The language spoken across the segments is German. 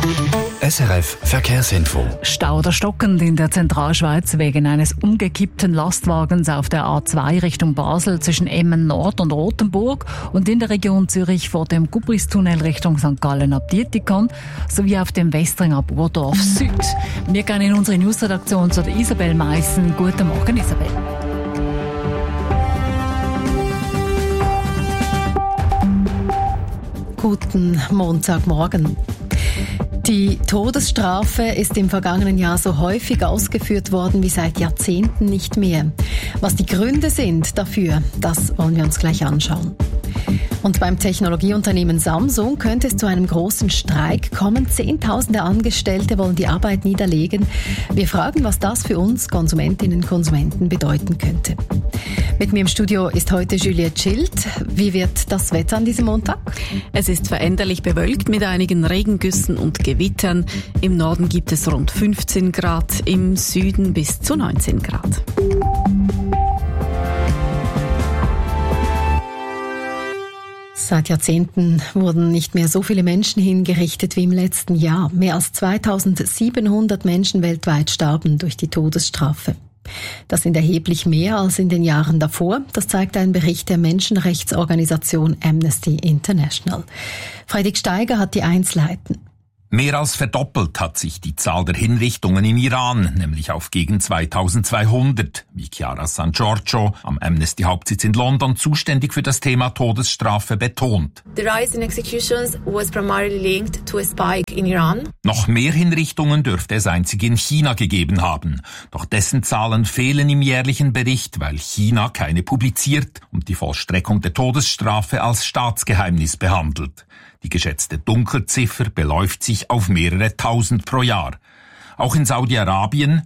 SRF Verkehrsinfo. Stau oder stockend in der Zentralschweiz wegen eines umgekippten Lastwagens auf der A2 Richtung Basel zwischen Emmen Nord und Rothenburg und in der Region Zürich vor dem Gubristunnel Richtung St. Gallen ab Dietikon sowie auf dem Westringer Burdorf Süd. Wir gehen in unsere Newsredaktion zu der Isabel Meissen. Guten Morgen, Isabel. Guten Montagmorgen. Die Todesstrafe ist im vergangenen Jahr so häufig ausgeführt worden wie seit Jahrzehnten nicht mehr. Was die Gründe sind dafür, das wollen wir uns gleich anschauen. Und beim Technologieunternehmen Samsung könnte es zu einem großen Streik kommen. Zehntausende Angestellte wollen die Arbeit niederlegen. Wir fragen, was das für uns Konsumentinnen und Konsumenten bedeuten könnte. Mit mir im Studio ist heute Juliette Schild. Wie wird das Wetter an diesem Montag? Es ist veränderlich bewölkt mit einigen Regengüssen und Gewittern. Im Norden gibt es rund 15 Grad, im Süden bis zu 19 Grad. Seit Jahrzehnten wurden nicht mehr so viele Menschen hingerichtet wie im letzten Jahr. Mehr als 2700 Menschen weltweit starben durch die Todesstrafe. Das sind erheblich mehr als in den Jahren davor. Das zeigt ein Bericht der Menschenrechtsorganisation Amnesty International. Fredrik Steiger hat die Einzelheiten. Mehr als verdoppelt hat sich die Zahl der Hinrichtungen im Iran, nämlich auf gegen 2200, wie Chiara San Giorgio, am Amnesty-Hauptsitz in London, zuständig für das Thema Todesstrafe, betont. The rise in executions was primarily linked to a spike in Iran. Noch mehr Hinrichtungen dürfte es einzig in China gegeben haben. Doch dessen Zahlen fehlen im jährlichen Bericht, weil China keine publiziert und die Vollstreckung der Todesstrafe als Staatsgeheimnis behandelt. Die geschätzte Dunkelziffer beläuft sich auf mehrere Tausend pro Jahr. Auch in Saudi-Arabien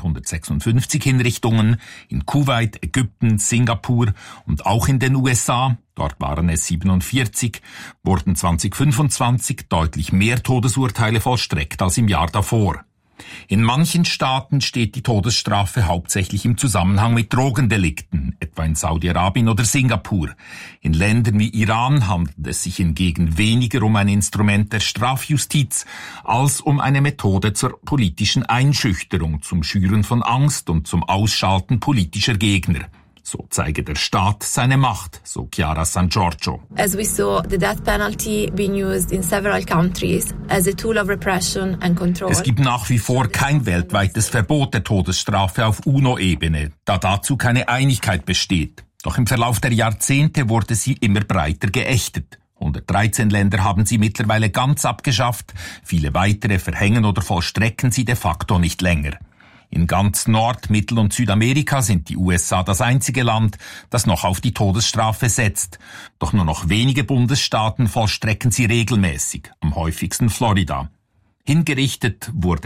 356 Hinrichtungen, in Kuwait, Ägypten, Singapur und auch in den USA, dort waren es 47, wurden 2025 deutlich mehr Todesurteile vollstreckt als im Jahr davor. In manchen Staaten steht die Todesstrafe hauptsächlich im Zusammenhang mit Drogendelikten, etwa in Saudi-Arabien oder Singapur. In Ländern wie Iran handelt es sich hingegen weniger um ein Instrument der Strafjustiz als um eine Methode zur politischen Einschüchterung, zum Schüren von Angst und zum Ausschalten politischer Gegner. So zeige der Staat seine Macht, so Chiara San Giorgio. As we saw the death penalty being used in several countries as a tool of repression and control. Es gibt nach wie vor kein weltweites Verbot der Todesstrafe auf UNO-Ebene, da dazu keine Einigkeit besteht. Doch im Verlauf der Jahrzehnte wurde sie immer breiter geächtet. 113 Länder haben sie mittlerweile ganz abgeschafft, viele weitere verhängen oder vollstrecken sie de facto nicht länger. In ganz Nord-, Mittel- und Südamerika sind die USA das einzige Land, das noch auf die Todesstrafe setzt. Doch nur noch wenige Bundesstaaten vollstrecken sie regelmäßig, am häufigsten Florida. Hingerichtet wurde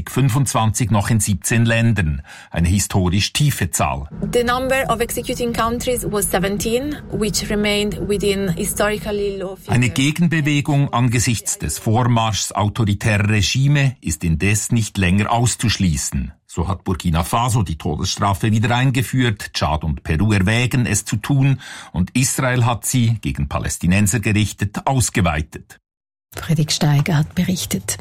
2025 noch in 17 Ländern, eine historisch tiefe Zahl. The number of executing countries was 17, which remained within historically low figures. Eine Gegenbewegung angesichts des Vormarschs autoritärer Regime ist indes nicht länger auszuschließen. So hat Burkina Faso die Todesstrafe wieder eingeführt, Tschad und Peru erwägen, es zu tun, und Israel hat sie, gegen Palästinenser gerichtet, ausgeweitet. Fredrik Steiger hat berichtet.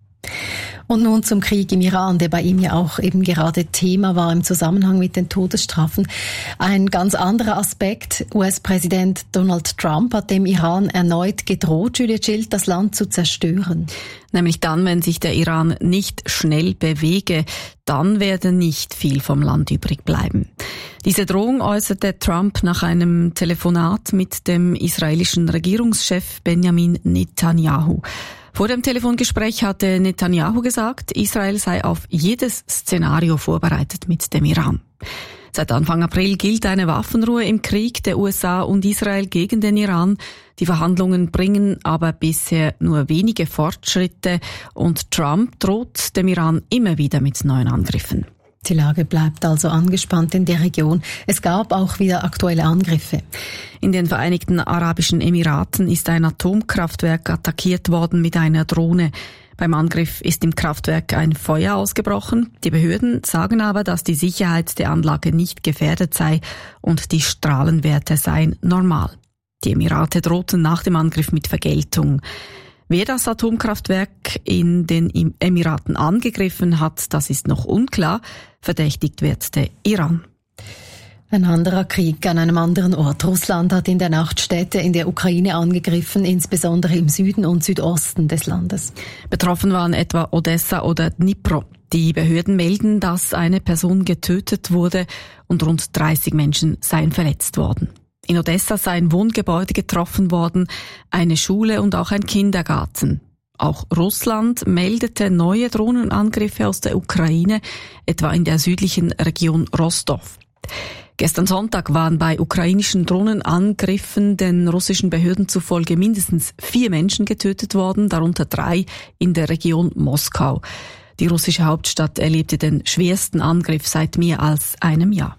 Und nun zum Krieg im Iran, der bei ihm ja auch eben gerade Thema war im Zusammenhang mit den Todesstrafen. Ein ganz anderer Aspekt. US-Präsident Donald Trump hat dem Iran erneut gedroht, Juliette Schild, das Land zu zerstören. Nämlich dann, wenn sich der Iran nicht schnell bewege, dann werde nicht viel vom Land übrig bleiben. Diese Drohung äußerte Trump nach einem Telefonat mit dem israelischen Regierungschef Benjamin Netanyahu. Vor dem Telefongespräch hatte Netanyahu gesagt, Israel sei auf jedes Szenario vorbereitet mit dem Iran. Seit Anfang April gilt eine Waffenruhe im Krieg der USA und Israel gegen den Iran. Die Verhandlungen bringen aber bisher nur wenige Fortschritte und Trump droht dem Iran immer wieder mit neuen Angriffen. Die Lage bleibt also angespannt in der Region. Es gab auch wieder aktuelle Angriffe. In den Vereinigten Arabischen Emiraten ist ein Atomkraftwerk attackiert worden mit einer Drohne. Beim Angriff ist im Kraftwerk ein Feuer ausgebrochen. Die Behörden sagen aber, dass die Sicherheit der Anlage nicht gefährdet sei und die Strahlenwerte seien normal. Die Emirate drohten nach dem Angriff mit Vergeltung. Wer das Atomkraftwerk in den Emiraten angegriffen hat, das ist noch unklar. Verdächtigt wird der Iran. Ein anderer Krieg an einem anderen Ort. Russland hat in der Nacht Städte in der Ukraine angegriffen, insbesondere im Süden und Südosten des Landes. Betroffen waren etwa Odessa oder Dnipro. Die Behörden melden, dass eine Person getötet wurde und rund 30 Menschen seien verletzt worden. In Odessa sei ein Wohngebäude getroffen worden, eine Schule und auch ein Kindergarten. Auch Russland meldete neue Drohnenangriffe aus der Ukraine, etwa in der südlichen Region Rostov. Gestern Sonntag waren bei ukrainischen Drohnenangriffen den russischen Behörden zufolge mindestens 4 Menschen getötet worden, darunter 3 in der Region Moskau. Die russische Hauptstadt erlebte den schwersten Angriff seit mehr als einem Jahr.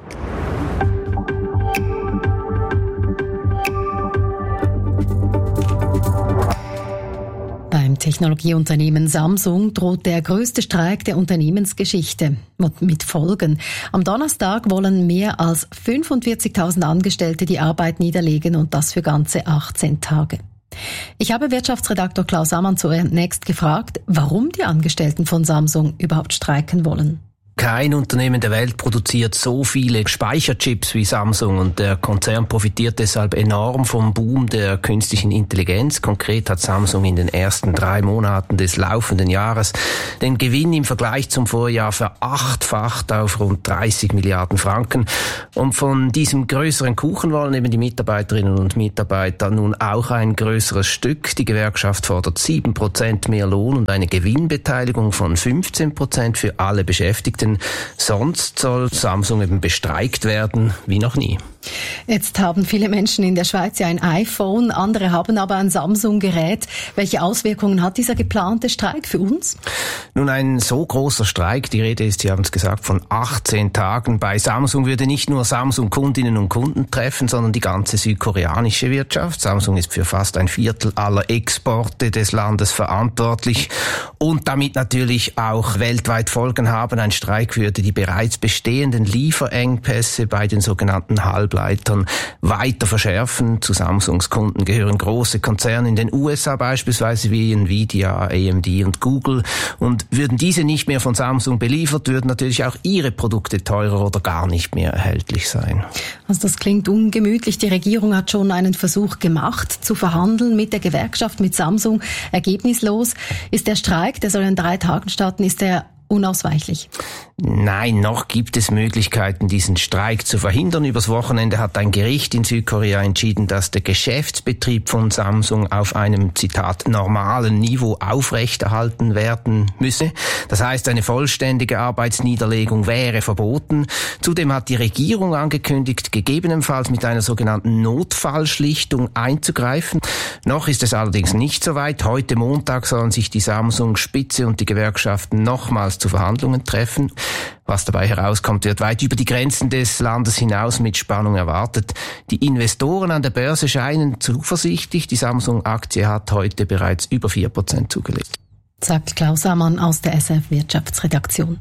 Beim Technologieunternehmen Samsung droht der größte Streik der Unternehmensgeschichte mit Folgen. Am Donnerstag wollen mehr als 45.000 Angestellte die Arbeit niederlegen und das für ganze 18 Tage. Ich habe Wirtschaftsredaktor Klaus Ammann zunächst gefragt, warum die Angestellten von Samsung überhaupt streiken wollen. Kein Unternehmen der Welt produziert so viele Speicherchips wie Samsung und der Konzern profitiert deshalb enorm vom Boom der künstlichen Intelligenz. Konkret hat Samsung in den ersten 3 Monaten des laufenden Jahres den Gewinn im Vergleich zum Vorjahr verachtfacht auf rund 30 Milliarden Franken. Und von diesem größeren Kuchen wollen eben die Mitarbeiterinnen und Mitarbeiter nun auch ein größeres Stück. Die Gewerkschaft fordert 7% mehr Lohn und eine Gewinnbeteiligung von 15% für alle Beschäftigten. Sonst soll Samsung eben bestreikt werden wie noch nie. Jetzt haben viele Menschen in der Schweiz ja ein iPhone, andere haben aber ein Samsung-Gerät. Welche Auswirkungen hat dieser geplante Streik für uns? Nun, ein so großer Streik, die Rede ist, Sie haben es gesagt, von 18 Tagen bei Samsung würde nicht nur Samsung-Kundinnen und Kunden treffen, sondern die ganze südkoreanische Wirtschaft. Samsung ist für fast 1/4 aller Exporte des Landes verantwortlich und damit natürlich auch weltweit Folgen haben. Ein Streik würde die bereits bestehenden Lieferengpässe bei den sogenannten Halbleitern weiter verschärfen. Zu Samsungs Kunden gehören große Konzerne in den USA beispielsweise wie Nvidia, AMD und Google. Und würden diese nicht mehr von Samsung beliefert, würden natürlich auch ihre Produkte teurer oder gar nicht mehr erhältlich sein. Also das klingt ungemütlich. Die Regierung hat schon einen Versuch gemacht, zu verhandeln mit der Gewerkschaft, mit Samsung. Ergebnislos. Ist der Streik, der soll in 3 Tagen starten, ist der unausweichlich? Nein, noch gibt es Möglichkeiten, diesen Streik zu verhindern. Übers Wochenende hat ein Gericht in Südkorea entschieden, dass der Geschäftsbetrieb von Samsung auf einem, Zitat, normalen Niveau aufrechterhalten werden müsse. Das heißt, eine vollständige Arbeitsniederlegung wäre verboten. Zudem hat die Regierung angekündigt, gegebenenfalls mit einer sogenannten Notfallschlichtung einzugreifen. Noch ist es allerdings nicht so weit. Heute Montag sollen sich die Samsung-Spitze und die Gewerkschaften nochmals zu Verhandlungen treffen. Was dabei herauskommt, wird weit über die Grenzen des Landes hinaus mit Spannung erwartet. Die Investoren an der Börse scheinen zuversichtlich. Die Samsung-Aktie hat heute bereits über 4% zugelegt. Sagt Klaus Ammann aus der SRF Wirtschaftsredaktion.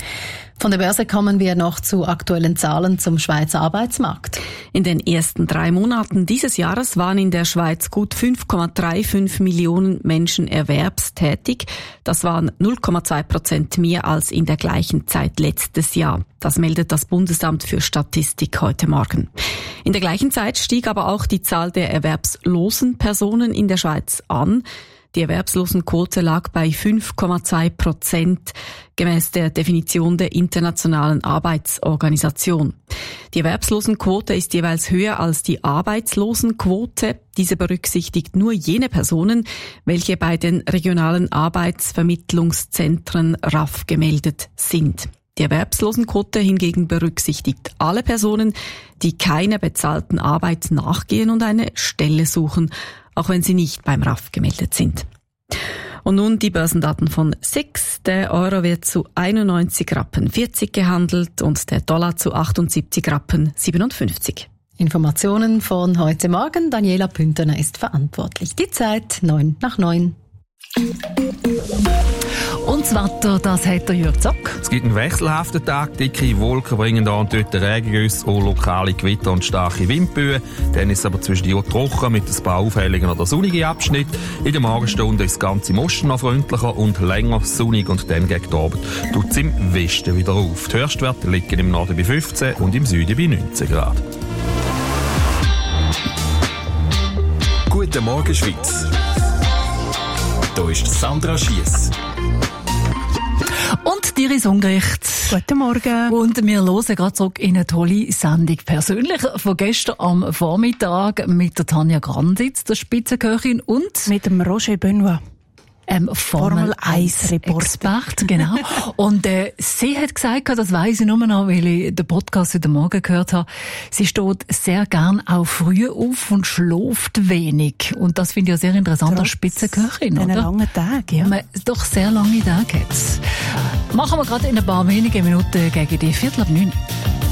Von der Börse kommen wir noch zu aktuellen Zahlen zum Schweizer Arbeitsmarkt. In den ersten 3 Monaten dieses Jahres waren in der Schweiz gut 5,35 Millionen Menschen erwerbstätig. Das waren 0,2% mehr als in der gleichen Zeit letztes Jahr. Das meldet das Bundesamt für Statistik heute Morgen. In der gleichen Zeit stieg aber auch die Zahl der erwerbslosen Personen in der Schweiz an. Die Erwerbslosenquote lag bei 5,2% gemäß der Definition der Internationalen Arbeitsorganisation. Die Erwerbslosenquote ist jeweils höher als die Arbeitslosenquote. Diese berücksichtigt nur jene Personen, welche bei den regionalen Arbeitsvermittlungszentren RAV gemeldet sind. Die Erwerbslosenquote hingegen berücksichtigt alle Personen, die keiner bezahlten Arbeit nachgehen und eine Stelle suchen, auch wenn sie nicht beim RAV gemeldet sind. Und nun die Börsendaten von SIX. Der Euro wird zu 91,40 Rappen gehandelt und der Dollar zu 78,57 Rappen. Informationen von heute Morgen. Daniela Pünterner ist verantwortlich. Die Zeit 8:09. Und Und das Wetter, das hat der Jürg Zock. Es gibt einen wechselhaften Tag. Dicke Wolken bringen da und dort Regengüsse und lokale Gewitter und starke Windböen. Dann ist es aber zwischendurch trocken mit ein paar auffälligen oder sonnigen Abschnitten. In der Morgenstunde ist das Ganze im Osten noch freundlicher und länger sonnig und dann gegen den Abend tut es im Westen wieder auf. Die Höchstwerte liegen im Norden bei 15 und im Süden bei 19 Grad. Guten Morgen, Schweiz. Hier ist Sandra Schiess. Und Iris Ungericht. Guten Morgen. Und wir hören gerade zurück in eine tolle Sendung. Persönlich von gestern am Vormittag mit der Tanja Granditz, der Spitzenköchin, und mit dem Roger Benoit. Formel 1 Expert, genau. Und sie hat gesagt, das weiss ich nur noch, weil ich den Podcast heute Morgen gehört habe, sie steht sehr gern auch früh auf und schläft wenig. Und das finde ich ja sehr interessant als Spitzenköchin, oder? Langen Tag, ja. Doch sehr lange Tage jetzt. Machen wir gerade in ein paar wenigen Minuten gegen die 8:45.